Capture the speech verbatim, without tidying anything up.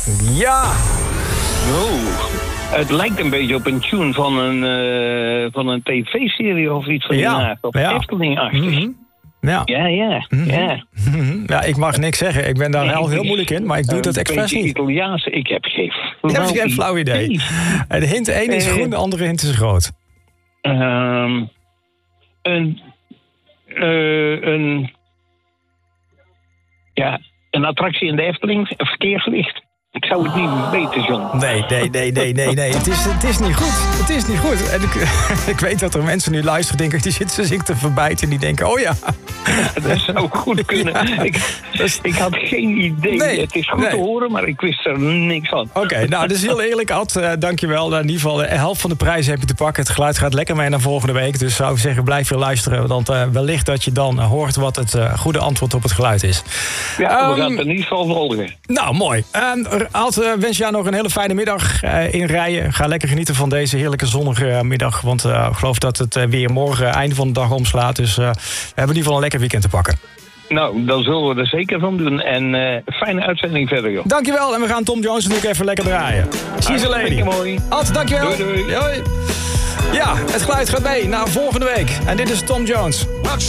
Ja. Oh. Het lijkt een beetje op een tune van een, uh, van een tv-serie of iets van die ja. naast. Of ja. Efteling-achtig. Mm-hmm. Ja. Ja, ja. Mm-hmm. ja. Mm-hmm. Ja, ik mag niks zeggen. Ik ben daar Nee, heel, heel ik- moeilijk in, maar ik doe dat Een expres beetje niet. Italiaans, ik heb geen Je flauw hebt geen flauw idee. De hint één is Eh. groen, de andere hint is rood. Ehm, een, uh, een, ja, een attractie in de Efteling, een verkeerslicht. Ik zou het niet weten, John. Nee, nee, nee, nee, nee, nee. Het is, het is niet goed. Het is niet goed. En ik, ik weet dat er mensen nu luisteren, denken, die zitten zich te verbijten en die denken, oh ja. Dat zou goed kunnen. Ja, ik, is- ik had geen idee. Nee, het is goed nee. te horen, maar ik wist er niks van. Oké, okay, nou, dat is heel eerlijk, Ad. Uh, dankjewel. Uh, in ieder geval, de helft van de prijs heb je te pakken. Het geluid gaat lekker mee naar volgende week. Dus zou ik zeggen, blijf weer luisteren. Want uh, wellicht dat je dan uh, hoort wat het uh, goede antwoord op het geluid is. Ja, we Um, gaan het in ieder geval volgen. Nou, mooi. Uh, Ad, uh, wens jou nog een hele fijne middag uh, in Rijen. Ga lekker genieten van deze heerlijke zonnige uh, middag. Want uh, ik geloof dat het uh, weer morgen uh, einde van de dag omslaat. Dus uh, we hebben in ieder geval een lekker weekend te pakken. Nou, dan zullen we er zeker van doen. En uh, fijne uitzending verder, joh. Dankjewel. En we gaan Tom Jones natuurlijk even lekker draaien. She's a lady. Hartstikke mooi. Ad, dankjewel. Doei, doei. Hoi. Ja, het geluid gaat mee naar volgende week. En dit is Tom Jones.